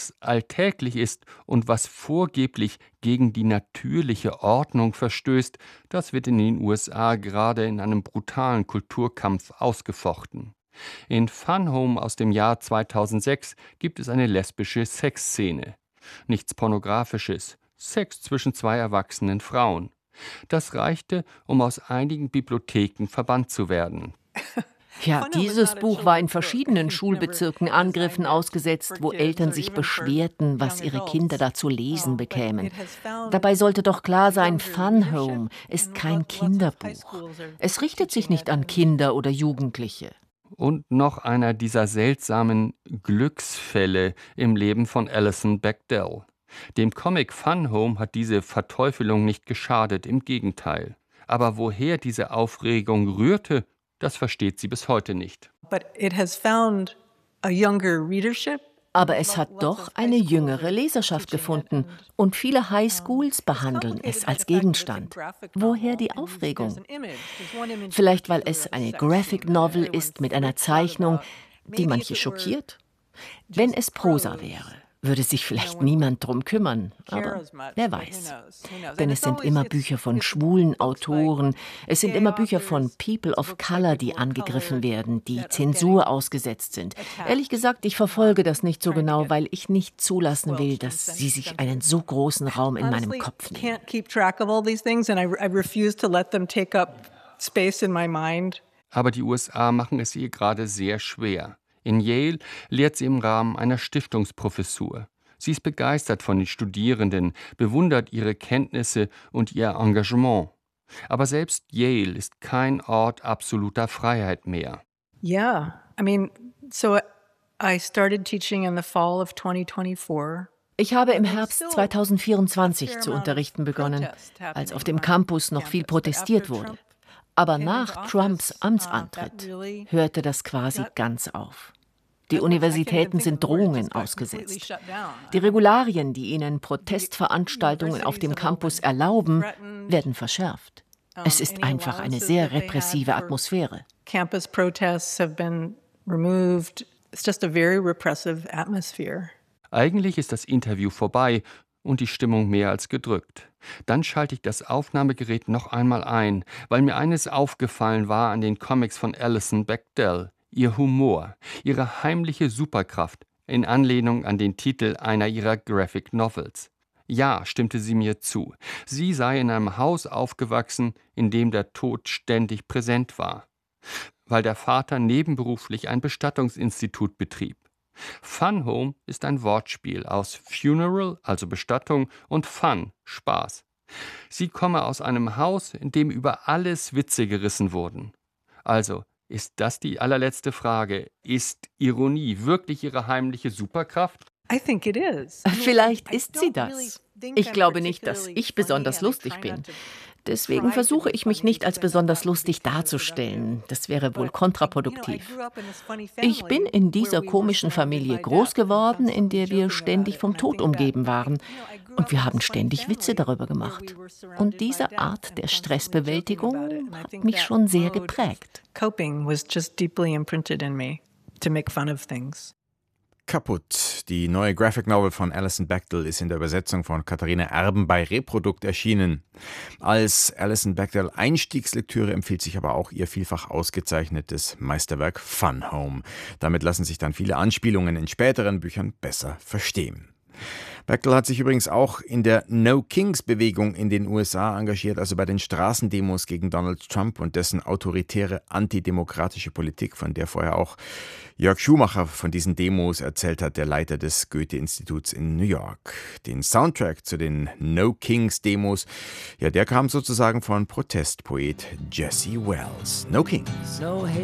was alltäglich ist und was vorgeblich gegen die natürliche Ordnung verstößt, das wird in den USA gerade in einem brutalen Kulturkampf ausgefochten. In Fun Home aus dem Jahr 2006 gibt es eine lesbische Sexszene. Nichts Pornografisches, Sex zwischen zwei erwachsenen Frauen. Das reichte, um aus einigen Bibliotheken verbannt zu werden. Ja, dieses Buch war in verschiedenen Schulbezirken Angriffen ausgesetzt, wo Eltern sich beschwerten, was ihre Kinder da zu lesen bekämen. Dabei sollte doch klar sein, Fun Home ist kein Kinderbuch. Es richtet sich nicht an Kinder oder Jugendliche. Und noch einer dieser seltsamen Glücksfälle im Leben von Alison Bechdel. Dem Comic Fun Home hat diese Verteufelung nicht geschadet, im Gegenteil. Aber woher diese Aufregung rührte, das versteht sie bis heute nicht. Aber es hat doch eine jüngere Leserschaft gefunden und viele Highschools behandeln es als Gegenstand. Woher die Aufregung? Vielleicht, weil es eine Graphic Novel ist mit einer Zeichnung, die manche schockiert? Wenn es Prosa wäre, würde sich vielleicht niemand drum kümmern, aber wer weiß. Denn es sind immer Bücher von schwulen Autoren, es sind immer Bücher von People of Color, die angegriffen werden, die Zensur ausgesetzt sind. Ehrlich gesagt, ich verfolge das nicht so genau, weil ich nicht zulassen will, dass sie sich einen so großen Raum in meinem Kopf nehmen. Aber die USA machen es ihr gerade sehr schwer. In Yale lehrt sie im Rahmen einer Stiftungsprofessur. Sie ist begeistert von den Studierenden, bewundert ihre Kenntnisse und ihr Engagement. Aber selbst Yale ist kein Ort absoluter Freiheit mehr. Ich habe im Herbst 2024 zu unterrichten begonnen, als auf dem Campus noch viel protestiert wurde. Aber nach Trumps Amtsantritt hörte das quasi ganz auf. Die Universitäten sind Drohungen ausgesetzt. Die Regularien, die ihnen Protestveranstaltungen auf dem Campus erlauben, werden verschärft. Es ist einfach eine sehr repressive Atmosphäre. Eigentlich ist das Interview vorbei und die Stimmung mehr als gedrückt. Dann schalte ich das Aufnahmegerät noch einmal ein, weil mir eines aufgefallen war an den Comics von Alison Bechdel: ihr Humor, ihre heimliche Superkraft, in Anlehnung an den Titel einer ihrer Graphic Novels. Ja, stimmte sie mir zu. Sie sei in einem Haus aufgewachsen, in dem der Tod ständig präsent war, weil der Vater nebenberuflich ein Bestattungsinstitut betrieb. Fun Home ist ein Wortspiel aus Funeral, also Bestattung, und Fun, Spaß. Sie komme aus einem Haus, in dem über alles Witze gerissen wurden. Also, ist das die allerletzte Frage? Ist Ironie wirklich ihre heimliche Superkraft? Vielleicht ist sie das. Ich glaube nicht, dass ich besonders lustig bin. Deswegen versuche ich mich nicht als besonders lustig darzustellen. Das wäre wohl kontraproduktiv. Ich bin in dieser komischen Familie groß geworden, in der wir ständig vom Tod umgeben waren. Und wir haben ständig Witze darüber gemacht. Und diese Art der Stressbewältigung hat mich schon sehr geprägt. Kaputt. Die neue Graphic Novel von Alison Bechdel ist in der Übersetzung von Katharina Erben bei Reprodukt erschienen. Als Alison Bechdel Einstiegslektüre empfiehlt sich aber auch ihr vielfach ausgezeichnetes Meisterwerk Fun Home. Damit lassen sich dann viele Anspielungen in späteren Büchern besser verstehen. Bechdel hat sich übrigens auch in der No-Kings-Bewegung in den USA engagiert, also bei den Straßendemos gegen Donald Trump und dessen autoritäre antidemokratische Politik, von der vorher auch Jörg Schumacher von diesen Demos erzählt hat, der Leiter des Goethe-Instituts in New York. Den Soundtrack zu den No-Kings-Demos, ja, der kam sozusagen von Protestpoet Jesse Wells. No Kings.